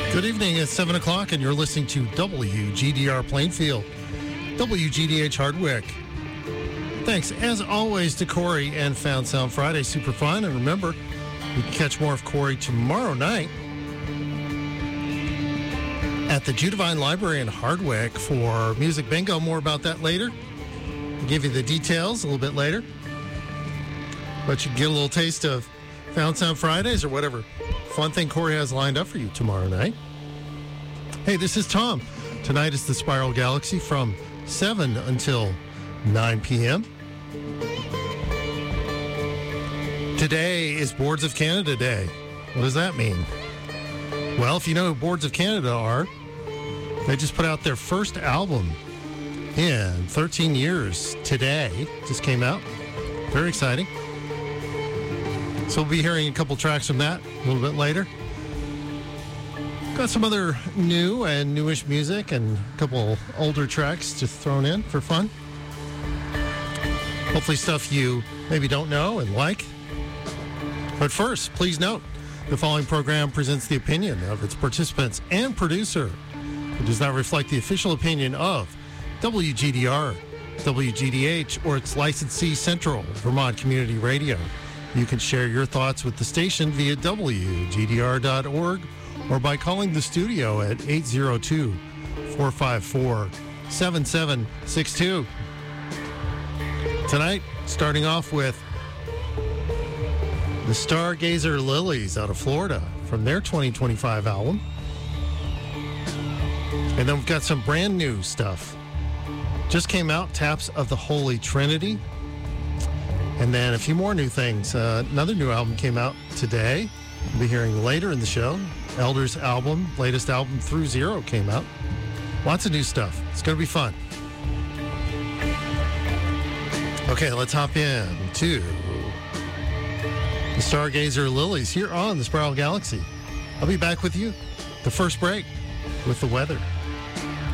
Good evening. It's 7 o'clock, and you're listening to WGDR Plainfield, WGDH Hardwick. Thanks, as always, to Corey and Found Sound Friday. Super fun. And remember, you can catch more of Corey tomorrow night at the Judavine Library in Hardwick for Music Bingo. More about that later. I'll give you the details a little bit later. But you can get a little taste of Found Sound Fridays or whatever fun thing Corey has lined up for you tomorrow night. Hey, this is Tom. Tonight is the Spiral Galaxy from 7 until 9 p.m. Today is Boards of Canada Day. What does that mean? Well, if you know who Boards of Canada are, they just put out their first album in 13 years today. Just came out. Very exciting. So we'll be hearing a couple tracks from that a little bit later. Got some other new and newish music and a couple older tracks just thrown in for fun. Hopefully stuff you maybe don't know and like. But first, please note, the following program presents the opinion of its participants and producer. It does not reflect the official opinion of WGDR, WGDH, or its licensee Central Vermont Community Radio. You can share your thoughts with the station via WGDR.org or by calling the studio at 802-454-7762. Tonight, starting off with the Stargazer Lilies out of Florida from their 2025 album. And then we've got some brand new stuff. Just came out, Taps of the Holy Trinity. And then a few more new things. Another new album came out today. We'll be hearing later in the show. Elders' album, latest album, Through Zero, came out. Lots of new stuff. It's going to be fun. Okay, let's hop in to the Stargazer Lilies here on the Spiral Galaxy. I'll be back with you, the first break, with the weather.